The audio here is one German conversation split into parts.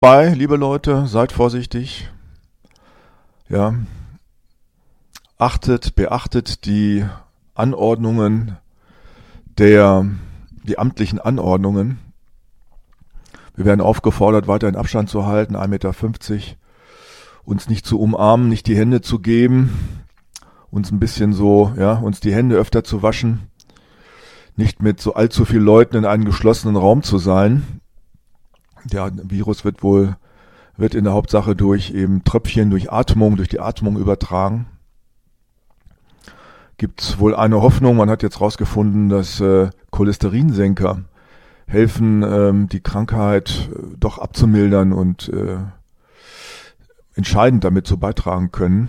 Liebe Leute, seid vorsichtig. Ja, beachtet die Anordnungen die amtlichen Anordnungen. Wir werden aufgefordert, weiterhin Abstand zu halten, 1,50 Meter, uns nicht zu umarmen, nicht die Hände zu geben, uns ein bisschen uns die Hände öfter zu waschen, nicht mit so allzu vielen Leuten in einem geschlossenen Raum zu sein. Der Virus wird in der Hauptsache durch eben Tröpfchen, durch die Atmung übertragen. Gibt es wohl eine Hoffnung, man hat jetzt rausgefunden, dass Cholesterinsenker helfen, die Krankheit doch abzumildern und entscheidend damit zu beitragen können.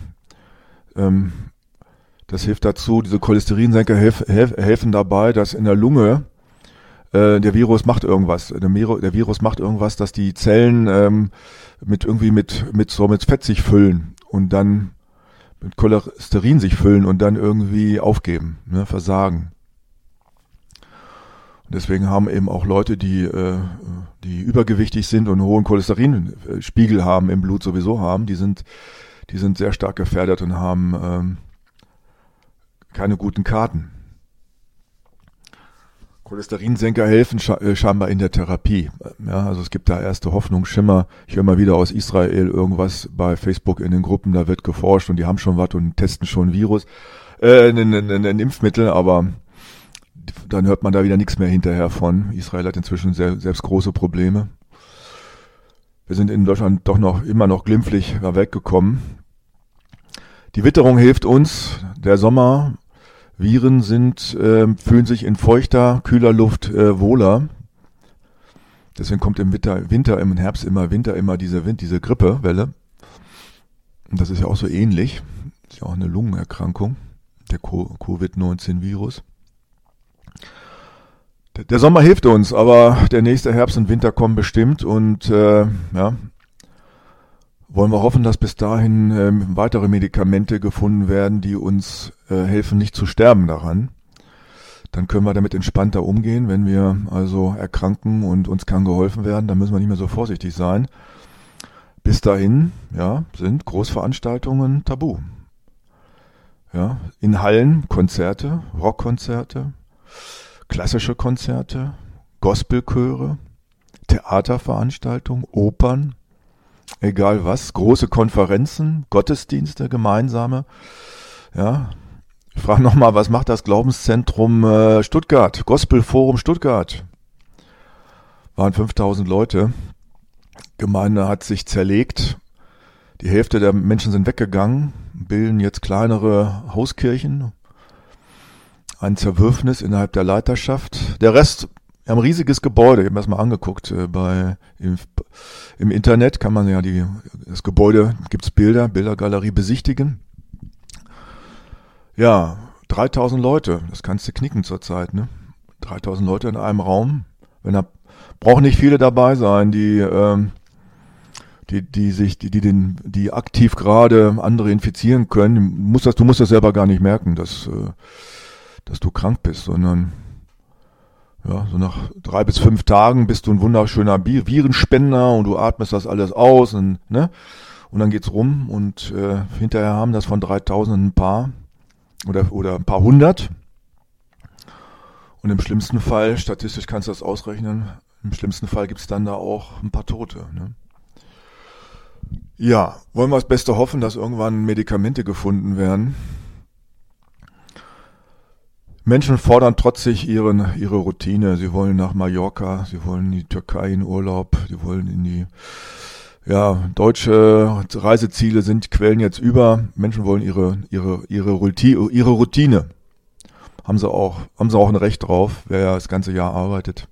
Das hilft dazu, diese Cholesterinsenker helfen dabei, dass in der Lunge der Virus macht irgendwas. Der Virus macht irgendwas, dass die Zellen mit Fett sich füllen und dann mit Cholesterin sich füllen und dann irgendwie aufgeben, versagen. Und deswegen haben eben auch Leute, die übergewichtig sind und einen hohen Cholesterinspiegel haben, im Blut sowieso haben, die sind sehr stark gefährdet und haben keine guten Karten. Cholesterinsenker helfen scheinbar in der Therapie. Ja, also es gibt da erste Hoffnungsschimmer. Ich höre mal wieder aus Israel irgendwas bei Facebook in den Gruppen, da wird geforscht und die haben schon was und testen schon ein Virus, ein Impfmittel, aber dann hört man da wieder nichts mehr hinterher von. Israel hat inzwischen selbst große Probleme. Wir sind in Deutschland doch immer noch glimpflich weggekommen. Die Witterung hilft uns, der Sommer. Viren fühlen sich in feuchter, kühler Luft wohler. Deswegen kommt im Herbst immer diese Grippewelle. Und das ist ja auch so ähnlich. Das ist ja auch eine Lungenerkrankung, der Covid-19-Virus. Der Sommer hilft uns, aber der nächste Herbst und Winter kommen bestimmt und wollen wir hoffen, dass bis dahin weitere Medikamente gefunden werden, die uns helfen, nicht zu sterben daran. Dann können wir damit entspannter umgehen. Wenn wir also erkranken und uns kann geholfen werden, dann müssen wir nicht mehr so vorsichtig sein. Bis dahin, sind Großveranstaltungen tabu. Ja, in Hallen Konzerte, Rockkonzerte, klassische Konzerte, Gospelchöre, Theaterveranstaltungen, Opern, egal was, große Konferenzen, Gottesdienste, gemeinsame. Ja, ich frage nochmal, was macht das Glaubenszentrum Stuttgart, Gospelforum Stuttgart? Waren 5000 Leute. Gemeinde hat sich zerlegt. Die Hälfte der Menschen sind weggegangen, bilden jetzt kleinere Hauskirchen. Ein Zerwürfnis innerhalb der Leiterschaft. Der Rest, wir haben ein riesiges Gebäude, ich habe mir das mal angeguckt, im Internet kann man ja das Gebäude, gibt's Bildergalerie besichtigen. Ja, 3000 Leute, das kannst du knicken zurzeit, ne? 3000 Leute in einem Raum, brauchen nicht viele dabei sein, die aktiv gerade andere infizieren können. Du musst das selber gar nicht merken, dass du krank bist, sondern so nach 3 bis 5 Tagen bist du ein wunderschöner Virenspender und du atmest das alles aus und dann geht's rum und hinterher haben das von 3000 ein paar oder ein paar hundert und im schlimmsten Fall, statistisch kannst du das ausrechnen, im schlimmsten Fall gibt's dann da auch ein paar Tote. Ne? Ja, wollen wir das Beste hoffen, dass irgendwann Medikamente gefunden werden. Menschen fordern trotzig ihre Routine. Sie wollen nach Mallorca, sie wollen in die Türkei in Urlaub, sie wollen in die deutsche Reiseziele quellen jetzt über. Menschen wollen ihre Routine. Haben sie auch ein Recht drauf. Wer ja das ganze Jahr arbeitet,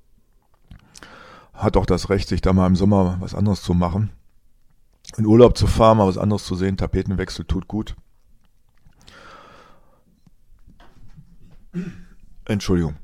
hat auch das Recht, sich da mal im Sommer was anderes zu machen. In Urlaub zu fahren, mal was anderes zu sehen. Tapetenwechsel tut gut. Entschuldigung.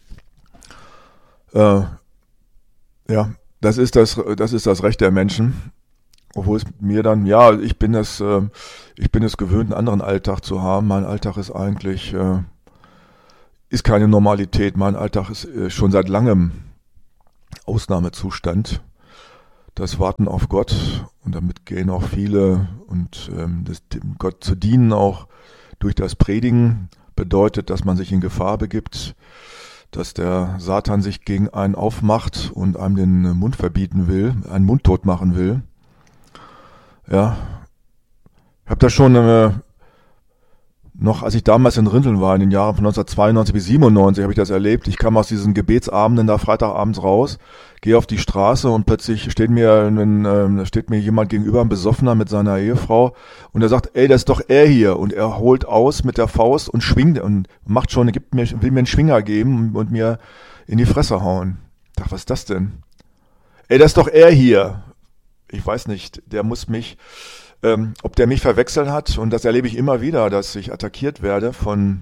Das ist das Recht der Menschen. Obwohl es mir dann, ich bin es gewöhnt, einen anderen Alltag zu haben. Mein Alltag ist eigentlich, ist keine Normalität. Mein Alltag ist schon seit langem Ausnahmezustand. das Warten auf Gott, und damit gehen auch viele, und dem Gott zu dienen auch durch das Predigen bedeutet, dass man sich in Gefahr begibt, dass der Satan sich gegen einen aufmacht und einem den Mund verbieten will, einen mundtot machen will. Ja, ich habe das schon noch, als ich damals in Rinteln war, in den Jahren von 1992 bis 97, habe ich das erlebt. Ich kam aus diesen Gebetsabenden da Freitagabends raus, gehe auf die Straße und plötzlich steht mir jemand gegenüber, ein Besoffener mit seiner Ehefrau, und er sagt, ey, das ist doch er hier. Und er holt aus mit der Faust und schwingt und will mir einen Schwinger geben und mir in die Fresse hauen. Ich dachte, was ist das denn? Ey, das ist doch er hier. Ich weiß nicht, der muss mich... ob der mich verwechselt hat, und das erlebe ich immer wieder, dass ich attackiert werde von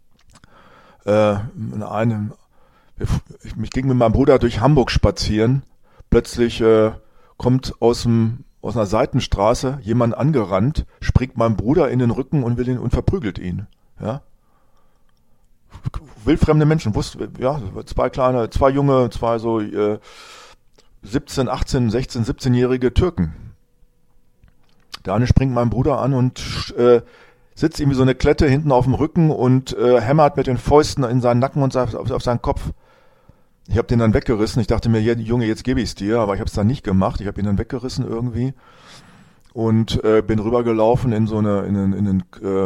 einem. Ich ging mit meinem Bruder durch Hamburg spazieren, plötzlich kommt aus einer Seitenstraße jemand angerannt, springt meinem Bruder in den Rücken und verprügelt ihn. Ja? Wildfremde Menschen, zwei junge, so 17, 18, 16, 17-jährige Türken. Der eine springt meinem Bruder an und sitzt ihm wie so eine Klette hinten auf dem Rücken und hämmert mit den Fäusten in seinen Nacken und auf seinen Kopf. Ich habe den dann weggerissen. Ich dachte mir, Junge, jetzt gebe ich's dir, aber ich habe es dann nicht gemacht. Ich habe ihn dann weggerissen irgendwie und bin rübergelaufen in so eine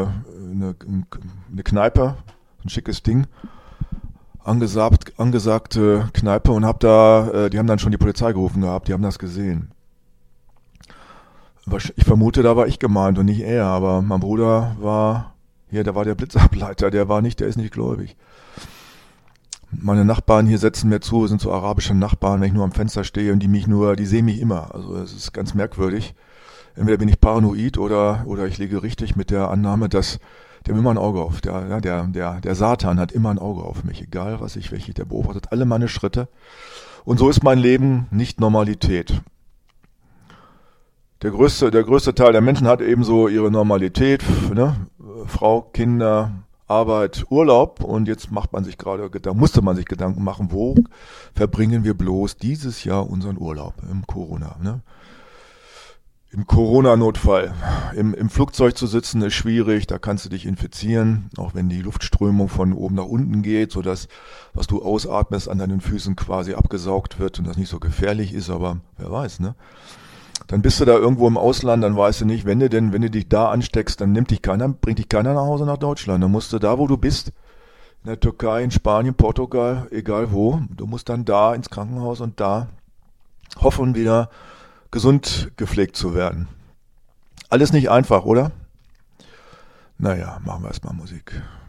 Kneipe, ein schickes Ding, angesagte Kneipe, und die haben dann schon die Polizei gerufen gehabt, die haben das gesehen. Ich vermute, da war ich gemeint und nicht er, aber mein Bruder da war der Blitzableiter, der ist nicht gläubig. Meine Nachbarn hier setzen mir zu, sind so arabische Nachbarn, wenn ich nur am Fenster stehe und die sehen mich immer. Also es ist ganz merkwürdig. Entweder bin ich paranoid oder ich liege richtig mit der Annahme, dass der immer ein Auge auf, der Satan hat immer ein Auge auf mich, egal der beobachtet alle meine Schritte. Und so ist mein Leben nicht Normalität. Der größte Teil der Menschen hat ebenso ihre Normalität, ne? Frau, Kinder, Arbeit, Urlaub, und jetzt musste man sich Gedanken machen, wo verbringen wir bloß dieses Jahr unseren Urlaub im im Corona-Notfall. Im Flugzeug zu sitzen ist schwierig, da kannst du dich infizieren, auch wenn die Luftströmung von oben nach unten geht, sodass was du ausatmest an deinen Füßen quasi abgesaugt wird und das nicht so gefährlich ist, aber wer weiß, ne? Dann bist du da irgendwo im Ausland, dann weißt du nicht, wenn du dich da ansteckst, dann bringt dich keiner nach Hause nach Deutschland. Dann musst du da, wo du bist, in der Türkei, in Spanien, Portugal, egal wo, du musst dann da ins Krankenhaus und da hoffen, wieder gesund gepflegt zu werden. Alles nicht einfach, oder? Naja, machen wir erstmal Musik.